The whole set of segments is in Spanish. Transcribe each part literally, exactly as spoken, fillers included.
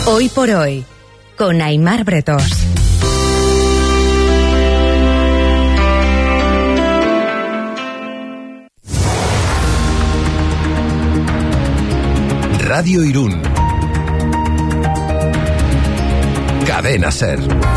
Hoy por hoy, con Aimar Bretós. Radio Irún. Cadena Ser.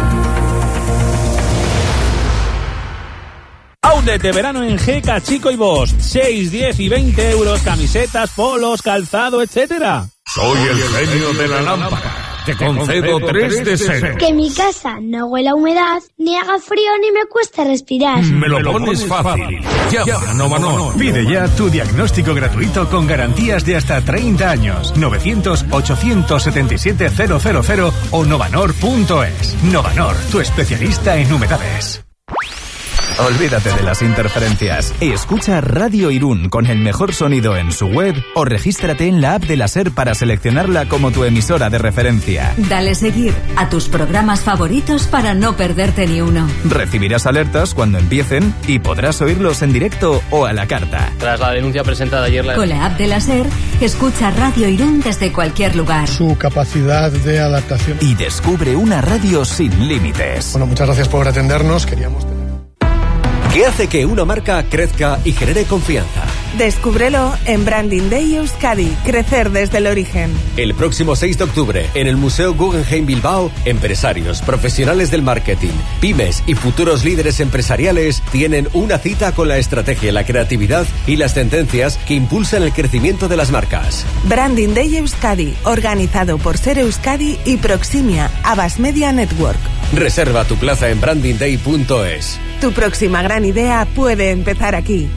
Outlet de verano en Geka, Chico y Bosch. seis, diez y veinte euros, camisetas, polos, calzado, etcétera. Soy el genio de la lámpara. Te concedo tres deseos. Que mi casa no huela a humedad, ni haga frío, ni me cueste respirar. Me lo pones fácil. Llama a Novanor. Pide ya tu diagnóstico gratuito con garantías de hasta treinta años. novecientos, ochocientos setenta y siete, cero cero cero o novanor punto es. Novanor, tu especialista en humedades. Olvídate de las interferencias. Escucha Radio Irún con el mejor sonido en su web o regístrate en la app de la SER para seleccionarla como tu emisora de referencia. Dale seguir a tus programas favoritos para no perderte ni uno. Recibirás alertas cuando empiecen y podrás oírlos en directo o a la carta. Tras la denuncia presentada ayer... La... Con la app de la SER, escucha Radio Irún desde cualquier lugar. Su capacidad de adaptación. Y descubre una radio sin límites. Bueno, muchas gracias por atendernos. Queríamos... ¿Qué hace que una marca crezca y genere confianza? Descúbrelo en Branding Day Euskadi, crecer desde el origen. El próximo seis de octubre, en el Museo Guggenheim Bilbao, empresarios, profesionales del marketing, pymes y futuros líderes empresariales tienen una cita con la estrategia, la creatividad y las tendencias que impulsan el crecimiento de las marcas. Branding Day Euskadi, organizado por Ser Euskadi y Proximia, Abbas Media Network. Reserva tu plaza en branding day punto es. Tu próxima gran idea puede empezar aquí.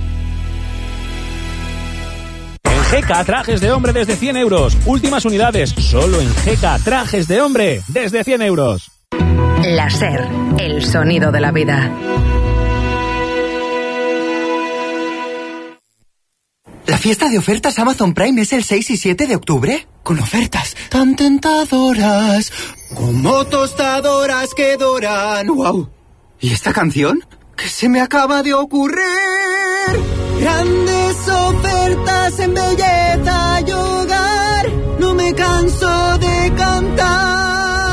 En Geka, trajes de hombre desde cien euros. Últimas unidades, solo en Geka, trajes de hombre desde cien euros. La SER, el sonido de la vida. ¿La fiesta de ofertas Amazon Prime es el seis y siete de octubre? Con ofertas tan tentadoras, como tostadoras que doran. ¡Wow! ¿Y esta canción? ¿Qué se me acaba de ocurrir? Grandes ofertas en belleza y hogar, no me canso de cantar.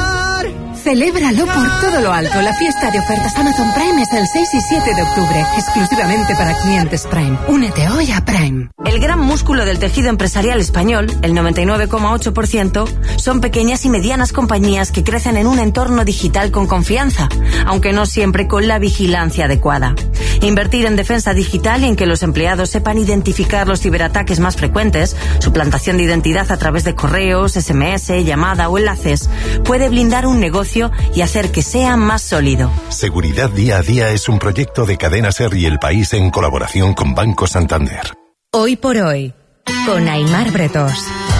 Celébralo por todo lo alto. La fiesta de ofertas Amazon Prime es el seis y siete de octubre, exclusivamente para clientes Prime. Únete hoy a Prime. El gran músculo del tejido empresarial español, el noventa y nueve coma ocho por ciento, son pequeñas y medianas compañías que crecen en un entorno digital con confianza, aunque no siempre con la vigilancia adecuada. Invertir en defensa digital y en que los empleados sepan identificar los ciberataques más frecuentes, suplantación de identidad a través de correos, ese eme ese, llamada o enlaces, puede blindar un negocio y hacer que sea más sólido. Seguridad día a día es un proyecto de Cadena Ser y El País en colaboración con Banco Santander. Hoy por hoy, con Aimar Bretós.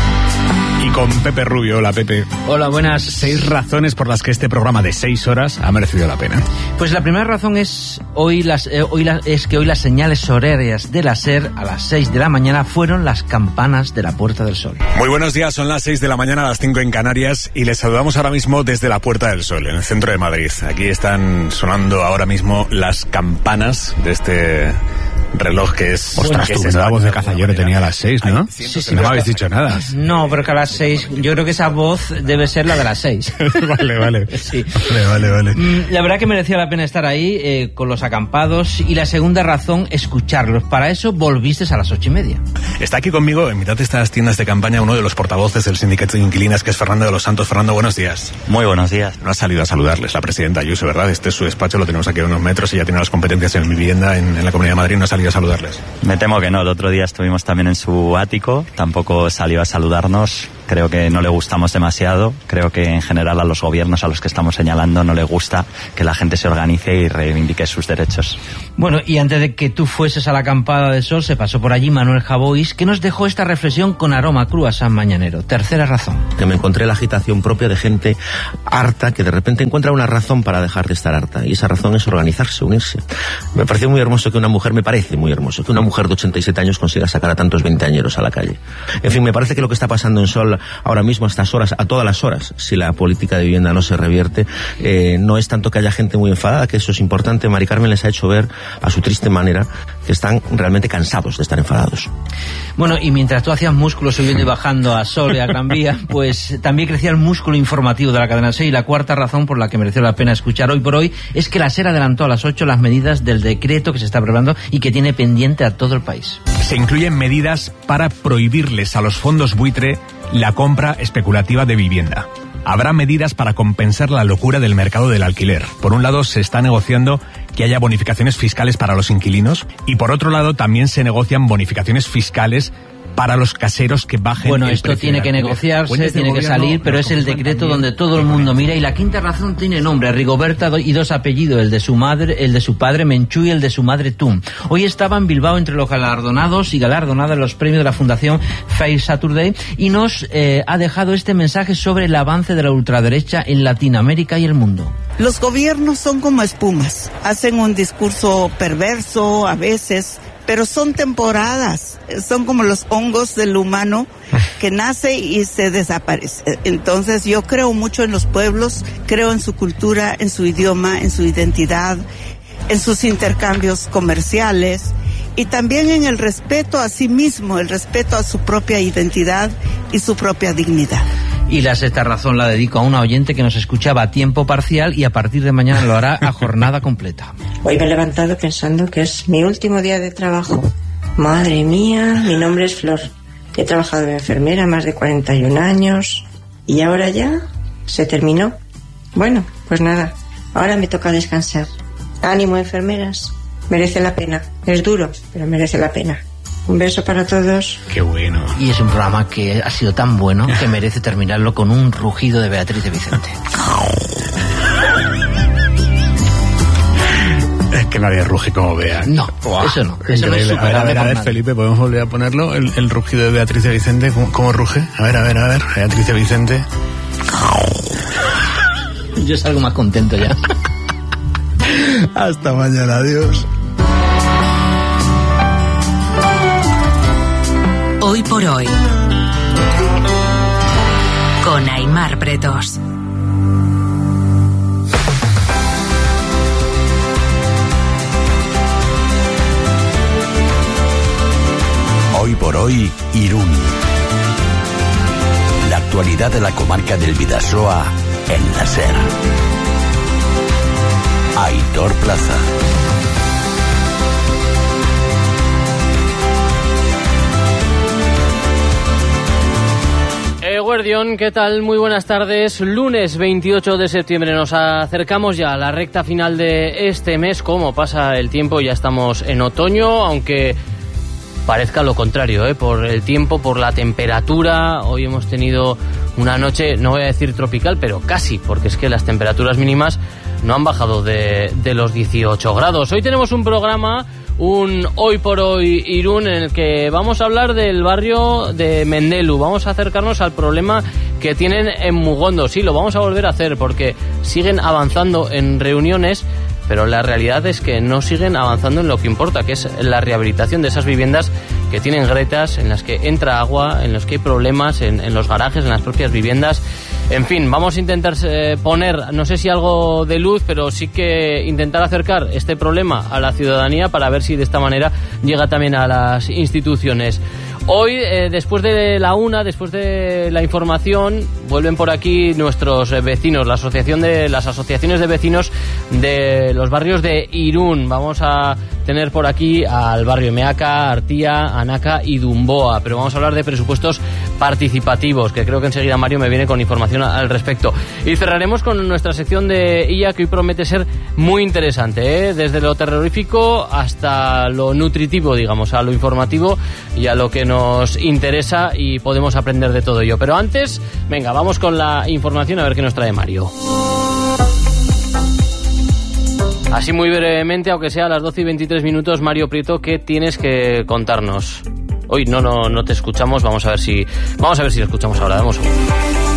Y con Pepe Rubio. Hola, Pepe. Hola, buenas. Seis razones por las que este programa de seis horas ha merecido la pena. Pues la primera razón es hoy las eh, hoy la, es que hoy las señales horarias de la SER a las seis de la mañana fueron las campanas de la Puerta del Sol. Muy buenos días, son las seis de la mañana, a las cinco en Canarias, y les saludamos ahora mismo desde la Puerta del Sol, en el centro de Madrid. Aquí están sonando ahora mismo las campanas de este reloj que es... Ostras, tú, la voz de Cazallero tenía a las seis, ¿no? Sí, sí, no me habéis dicho nada. No, pero que a las seis, yo creo que esa voz debe ser la de las seis. Vale, vale. Sí. Vale, vale, vale. La verdad que merecía la pena estar ahí eh, con los acampados, y la segunda razón, escucharlos. Para eso volviste a las ocho y media. Está aquí conmigo, en mitad de estas tiendas de campaña, uno de los portavoces del sindicato de inquilinas, que es Fernando de los Santos. Fernando, buenos días. Muy buenos días. No ha salido a saludarles la presidenta Ayuso, ¿verdad? Este es su despacho, lo tenemos aquí a unos metros, y ya tiene las competencias en vivienda en, en la Comunidad de Madrid. No ha salido a saludarles. Me temo que no. El otro día estuvimos también en su ático, tampoco salió a saludarnos. Creo que no le gustamos demasiado. Creo que en general a los gobiernos a los que estamos señalando no le gusta que la gente se organice y reivindique sus derechos. Bueno, y antes de que tú fueses a la acampada de sol, se pasó por allí Manuel Javois, que nos dejó esta reflexión con aroma cru a San Mañanero. Tercera razón. Que me encontré la agitación propia de gente harta, que de repente encuentra una razón para dejar de estar harta, y esa razón es organizarse, unirse. Me pareció muy hermoso que una mujer, me parece muy hermoso, que una mujer de ochenta y siete años consiga sacar a tantos veinteañeros a la calle. En fin, me parece que lo que está pasando en Sol española ahora mismo a estas horas, a todas las horas, si la política de vivienda no se revierte. Eh, no es tanto que haya gente muy enfadada, que eso es importante. Mari Carmen les ha hecho ver a su triste manera que están realmente cansados de estar enfadados. Bueno, y mientras tú hacías músculo subiendo y bajando a Sol y a Gran Vía, pues también crecía el músculo informativo de la cadena SER. Y la cuarta razón por la que mereció la pena escuchar hoy por hoy es que la SER adelantó a las ocho las medidas del decreto que se está preparando y que tiene pendiente a todo el país. Se incluyen medidas para prohibirles a los fondos buitre la compra especulativa de vivienda. Habrá medidas para compensar la locura del mercado del alquiler. Por un lado, se está negociando que haya bonificaciones fiscales para los inquilinos y por otro lado también se negocian bonificaciones fiscales para los caseros que bajen bueno, el esto precio tiene que negociarse, tiene que salir, pero es el decreto donde todo el mundo mira. Y la quinta razón tiene nombre, Rigoberta, y dos apellidos, el de su madre, el de su padre Menchú y el de su madre Tum. Hoy estaba en Bilbao entre los galardonados y galardonadas en los premios de la Fundación Fair Saturday y nos eh, ha dejado este mensaje sobre el avance de la ultraderecha en Latinoamérica y el mundo. Los gobiernos son como espumas, hacen un discurso perverso a veces, pero son temporadas, son como los hongos del humano que nace y se desaparece. Entonces yo creo mucho en los pueblos, creo en su cultura, en su idioma, en su identidad, en sus intercambios comerciales y también en el respeto a sí mismo, el respeto a su propia identidad y su propia dignidad. Y la sexta razón la dedico a una oyente que nos escuchaba a tiempo parcial y a partir de mañana lo hará a jornada completa. Hoy me he levantado pensando que es mi último día de trabajo. Madre mía, mi nombre es Flor. He trabajado de enfermera más de cuarenta y un años y ahora ya se terminó. Bueno, pues nada, ahora me toca descansar. Ánimo, enfermeras, merece la pena. Es duro, pero merece la pena. Un beso para todos. Qué bueno. Y es un programa que ha sido tan bueno que merece terminarlo con un rugido de Beatriz de Vicente. Es que nadie ruge como Bea. No, Buah, eso no. Eso no es a ver, a ver, a ver Felipe, ¿podemos volver a ponerlo? El, el rugido de Beatriz de Vicente, ¿cómo, ¿cómo ruge? A ver, a ver, a ver. Beatriz de Vicente. Yo salgo más contento ya. Hasta mañana, adiós. Hoy por hoy, con Aimar Bretos. Hoy por hoy, Irún. La actualidad de la comarca del Bidasoa en la SER. Aitor Plaza. Guardión, ¿qué tal? Muy buenas tardes. Lunes veintiocho de septiembre, nos acercamos ya a la recta final de este mes. Como pasa el tiempo, ya estamos en otoño, aunque parezca lo contrario, ¿eh? Por el tiempo, por la temperatura. Hoy hemos tenido una noche, no voy a decir tropical, pero casi, porque es que las temperaturas mínimas no han bajado de, de los dieciocho grados. Hoy tenemos un programa, un Hoy por Hoy Irún, en el que vamos a hablar del barrio de Mendelu. Vamos a acercarnos al problema que tienen en Mugondo. Sí, lo vamos a volver a hacer porque siguen avanzando en reuniones, pero la realidad es que no siguen avanzando en lo que importa, que es la rehabilitación de esas viviendas que tienen grietas, en las que entra agua, en los que hay problemas, en, en los garajes, en las propias viviendas. En fin, vamos a intentar eh, poner, no sé si algo de luz, pero sí que intentar acercar este problema a la ciudadanía para ver si de esta manera llega también a las instituciones. Hoy, eh, después de la una, después de la información, vuelven por aquí nuestros vecinos, la asociación de las asociaciones de vecinos de los barrios de Irún. Vamos a tener por aquí al barrio Meaca, Artía, Anaca y Dumboa, pero vamos a hablar de presupuestos participativos, que creo que enseguida Mario me viene con información al respecto. Y cerraremos con nuestra sección de I A, que hoy promete ser muy interesante, ¿eh? Desde lo terrorífico hasta lo nutritivo, digamos, a lo informativo y a lo que nos interesa, y podemos aprender de todo ello. Pero antes, venga, vamos con la información a ver qué nos trae Mario. Así muy brevemente, aunque sea a las doce y veintitrés minutos, Mario Prieto, ¿qué tienes que contarnos? Hoy no, no, no te escuchamos, vamos a ver si, vamos a ver si lo escuchamos ahora, damos un...